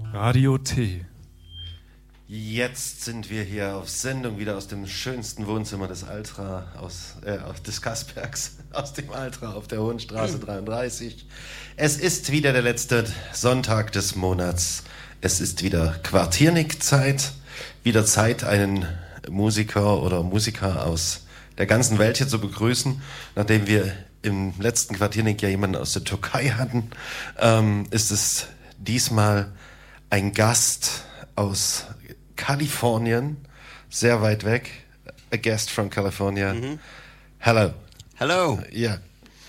Radio T. Jetzt sind wir hier auf Sendung wieder aus dem schönsten Wohnzimmer des Altra, des Kaspergs, aus dem Altra auf der Hohenstraße 33. Es ist wieder der letzte Sonntag des Monats. Es ist wieder Quartiernik-Zeit. Wieder Zeit, einen Musiker oder Musiker aus der ganzen Welt hier zu begrüßen. Nachdem wir im letzten Quartiernik ja jemanden aus der Türkei hatten, ist es diesmal ein Gast aus Kalifornien, sehr weit weg. A guest from California. Mm-hmm. Hello. Hello. Yeah.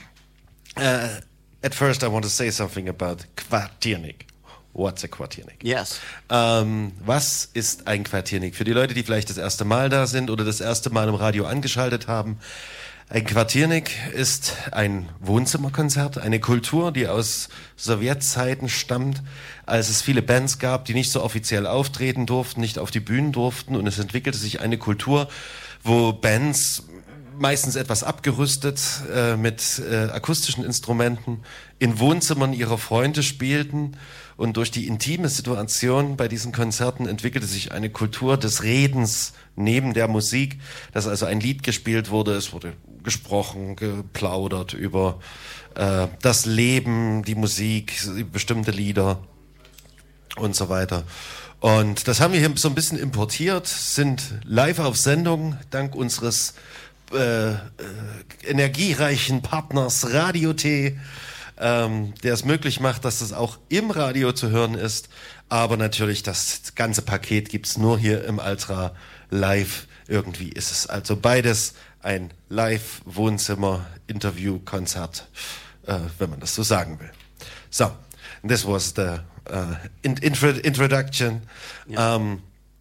At first I want to say something about Quartiernik. What's a Quartiernik? Yes. Was ist ein Quartiernik? Für die Leute, die vielleicht das erste Mal da sind oder das erste Mal im Radio angeschaltet haben. Ein Quartiernik ist ein Wohnzimmerkonzert, eine Kultur, die aus Sowjetzeiten stammt, als es viele Bands gab, die nicht so offiziell auftreten durften, nicht auf die Bühnen durften, und es entwickelte sich eine Kultur, wo Bands meistens etwas abgerüstet mit akustischen Instrumenten in Wohnzimmern ihrer Freunde spielten, und durch die intime Situation bei diesen Konzerten entwickelte sich eine Kultur des Redens neben der Musik, dass also ein Lied gespielt wurde, es wurde gesprochen, geplaudert über das Leben, die Musik, bestimmte Lieder und so weiter. Und das haben wir hier so ein bisschen importiert, sind live auf Sendung, dank unseres energiereichen Partners Radio T, der es möglich macht, dass es auch im Radio zu hören ist. Aber natürlich, das ganze Paket gibt's nur hier im Altra live. Irgendwie ist es also beides ein Live-Wohnzimmer-Interview-Konzert, wenn man das so sagen will. So, this was the introduction. Yeah.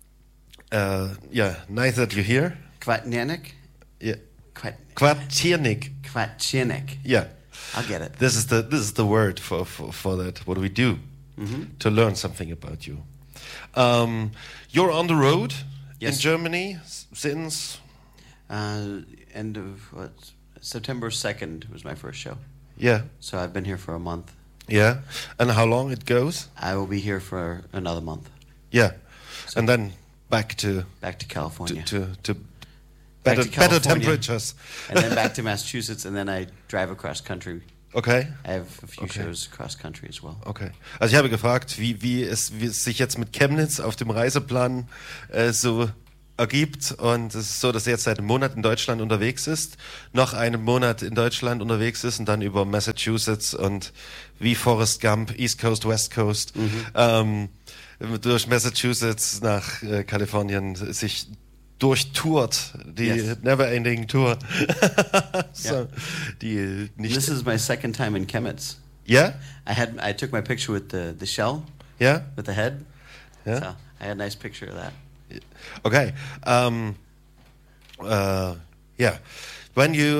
Nice that you're here. Quartiernik? Yeah. Quartiernik. Quartiernik. Yeah. I'll get it. This is the word for that. What do we do to learn something about you? You're on the road in Germany since end of September 2nd was my first show. Yeah. So I've been here for a month. Yeah. And how long it goes? I will be here for another month. Yeah. So and then back to California. To better temperatures. And then back to Massachusetts, and then I drive across country. Okay. I have a few shows across country as well. Okay. Also ich habe gefragt, wie es sich jetzt mit Chemnitz auf dem Reiseplan so ergibt, und es ist so, dass er jetzt seit einem Monat in Deutschland unterwegs ist, noch einen Monat in Deutschland unterwegs ist und dann über Massachusetts und wie Forrest Gump, East Coast, West Coast, durch Massachusetts nach Kalifornien sich durchtourt, die Never-Ending Tour. So, die nicht. This is my second time in Chemnitz. Yeah? I took my picture with the shell. Yeah? With the head. Yeah? So I had a nice picture of that. Okay. Yeah. When you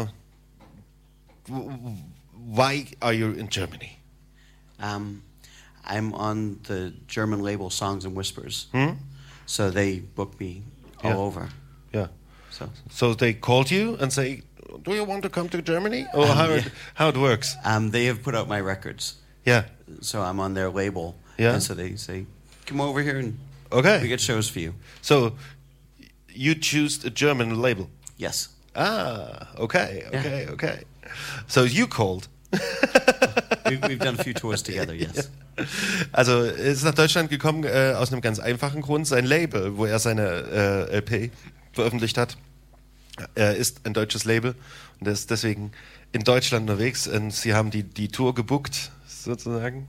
why are you in Germany? I'm on the German label Songs and Whispers. So they book me all over. Yeah. So they called you and say, "Do you want to come to Germany?" Or how it works? They have put out my records. Yeah. So I'm on their label. Yeah. And so they say, "Come over here and we get shows for you." So you choose a German label? Yes. Okay. So you called. We've done a few tours together, yes. Also er ist nach Deutschland gekommen aus einem ganz einfachen Grund. Sein Label, wo er seine LP veröffentlicht hat, ist ein deutsches Label und er ist deswegen in Deutschland unterwegs, und sie haben die Tour gebucht, sozusagen.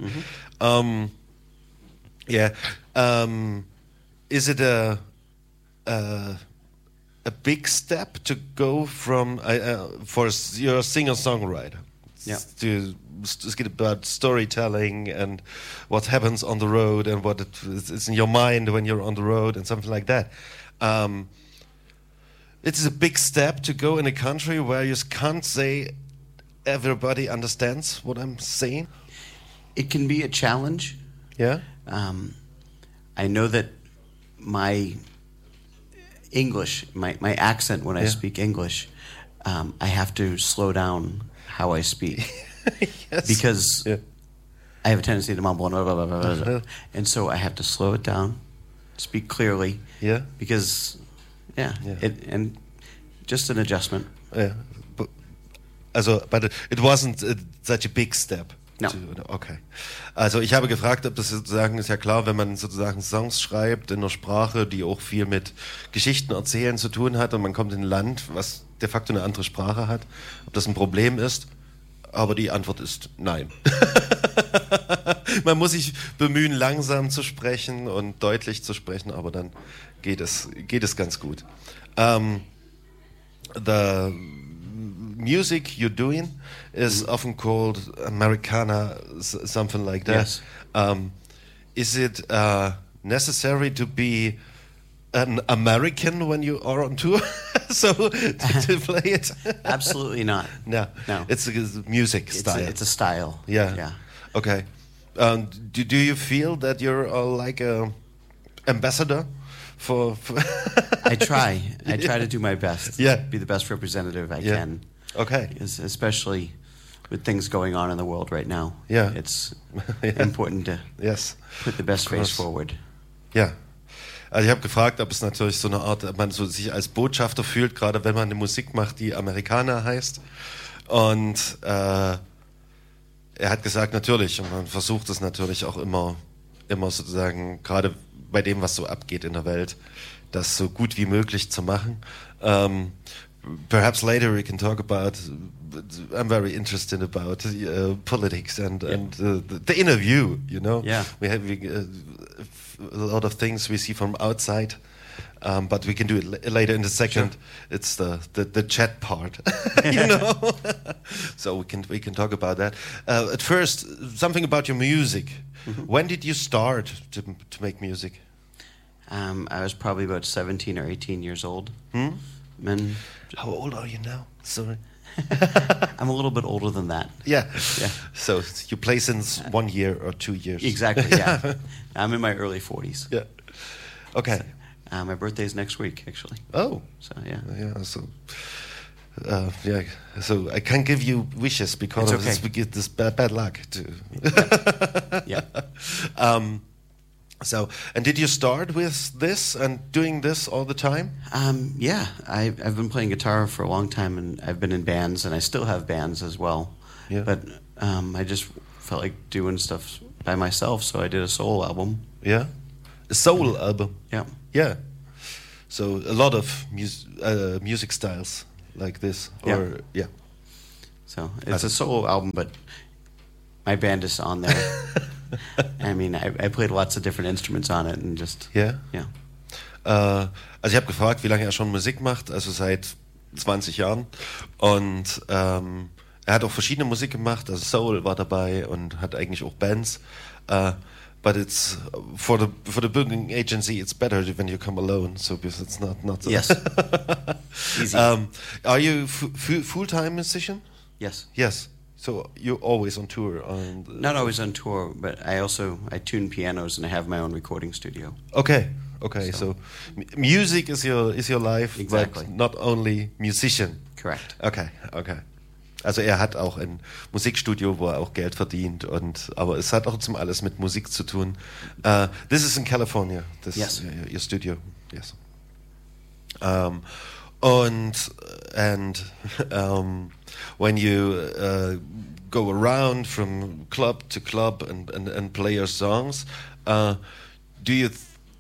Is it a big step to go from you're a singer-songwriter? Yeah. Es geht about storytelling and what happens on the road and what is in your mind when you're on the road and something like that. It is a big step to go in a country where you can't say everybody understands what I'm saying. It can be a challenge. Yeah. I know that my English, my accent when I speak English, I have to slow down how I speak. Yes. Because I have a tendency to mumble and blah, blah, blah, blah, blah. And so I have to slow it down, speak clearly. Yeah. Because, and just an adjustment. Yeah. But it wasn't such a big step. No. Okay. Also ich habe gefragt, ob das sozusagen, ist ja klar, wenn man sozusagen Songs schreibt in einer Sprache, die auch viel mit Geschichten erzählen zu tun hat und man kommt in ein Land, was de facto eine andere Sprache hat, ob das ein Problem ist. Aber die Antwort ist nein. Man muss sich bemühen, langsam zu sprechen und deutlich zu sprechen, aber dann geht es ganz gut. The music you're doing is often called Americana, something like that. Yes. Is it necessary to be an American when you are on tour? So to play it? Absolutely not. No. It's a music style. It's a style. Yeah. Okay. Do you feel that you're like a ambassador for I try to do my best. Yeah. Be the best representative I can. Okay. Especially with things going on in the world right now. Yeah. It's important to put the best face forward. Ja. Also ich habe gefragt, ob es natürlich so eine Art, ob man so sich als Botschafter fühlt, gerade wenn man eine Musik macht, die Amerikaner heißt. Und er hat gesagt, natürlich, und man versucht es natürlich auch immer sozusagen, gerade bei dem, was so abgeht in der Welt, das so gut wie möglich zu machen. Perhaps later we can talk about. I'm very interested about politics and the inner view. You know, we have a lot of things we see from outside, but we can do it later in the second. Sure. It's the chat part, you know. So we can talk about that. At first, something about your music. Mm-hmm. When did you start to make music? I was probably about 17 or 18 years old. And how old are you now? Sorry. I'm a little bit older than that. Yeah. So you play since 1 year or 2 years? Exactly, yeah. I'm in my early 40s. Yeah. Okay. So, my birthday's next week, actually. Oh. So, yeah. Yeah, so I can't give you wishes because of this. We get this bad luck too. Yeah. So, and did you start with this and doing this all the time? Yeah, I've been playing guitar for a long time, and I've been in bands, and I still have bands as well. Yeah. But I just felt like doing stuff by myself, so I did a soul album. Yeah, a soul album. Yeah. Yeah. So a lot of music styles like this, or yeah. So it's a solo album, but my band is on there. I mean, I played lots of different instruments on it and just... Yeah? Yeah. Also ich habe gefragt, wie lange er schon Musik macht, also seit 20 Jahren. Und er hat auch verschiedene Musik gemacht, also Soul war dabei und hat eigentlich auch Bands. But it's for the booking agency, it's better when you come alone, so because it's not so. Yes. Easy. Are you full-time musician? Yes. Yes. So you're always on tour? Not always on tour, but I tune pianos and I have my own recording studio. Okay. So music is your life, exactly. But not only musician. Correct. Okay. Also er hat auch ein Musikstudio, wo er auch Geld verdient, aber es hat auch alles mit Musik zu tun. This is in California. Yes. Your studio. Yes. When you go around from club to club and play your songs, do you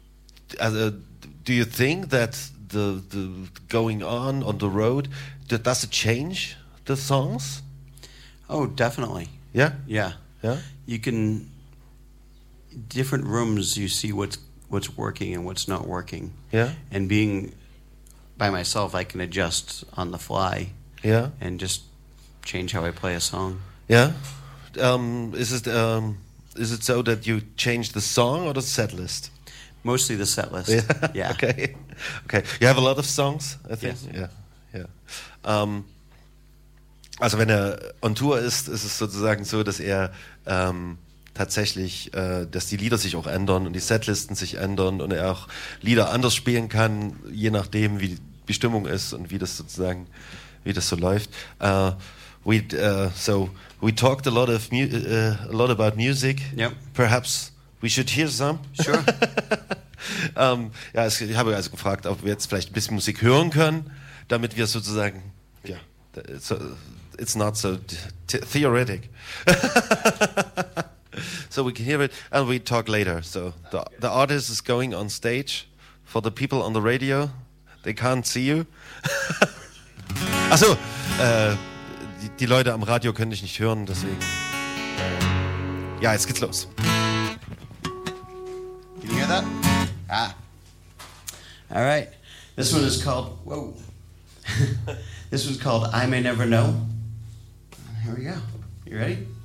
think that the going on the road, does it change the songs? Oh, definitely. Yeah? Yeah. You can, different rooms, you see what's working and what's not working. Yeah. And being by myself, I can adjust on the fly. Yeah. And just change how I play a song. Yeah. Is it so that you change the song or the set list? Mostly the set list. Yeah. Okay. You have a lot of songs, I think. Yes. Yeah. Also wenn er on Tour ist es sozusagen so, dass er tatsächlich, dass die Lieder sich auch ändern und die Setlisten sich ändern und er auch Lieder anders spielen kann, je nachdem wie die Stimmung ist und wie das so läuft. we talked a lot about music. Yep. Perhaps we should hear some. Sure. Ich habe also gefragt, ob wir jetzt vielleicht ein bisschen Musik hören können, damit wir sozusagen, it's not so theoretic. So we can hear it and we talk later. So the artist is going on stage. For the people on the radio, they can't see you. Achso, die Leute am Radio können dich nicht hören, deswegen. Jetzt geht's los. Can you hear that? All right. This one is called, whoa. This one's called I May Never Know. Here we go. You ready?